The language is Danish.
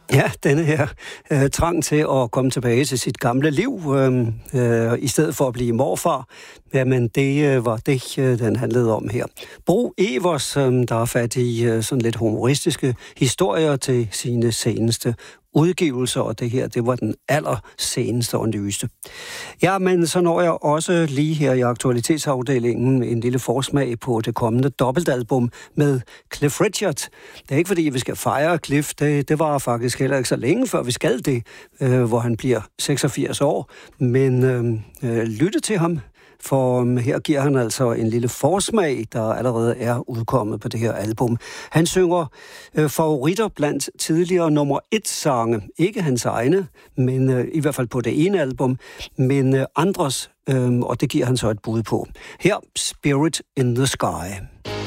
Ja, denne her trang til at komme tilbage til sit gamle liv, i stedet for at blive morfar. Jamen, det var det, den handlede om her. Bo Evers, der har fat i sådan lidt humoristiske historier til sine seneste udgivelser, og det her, det var den allerseneste og nyeste. Ja, men så når jeg også lige her i aktualitetsafdelingen en lille forsmag på det kommende dobbeltalbum med Cliff Richard. Det er ikke fordi, vi skal fejre Cliff, det var faktisk heller ikke så længe før vi skal det, hvor han bliver 86 år, men lytte til ham. For her giver han altså en lille forsmag, der allerede er udkommet på det her album. Han synger favoritter blandt tidligere nummer 1-sange. Ikke hans egne, men i hvert fald på det ene album, men andres, og det giver han så et bud på. Her, Spirit in the Sky.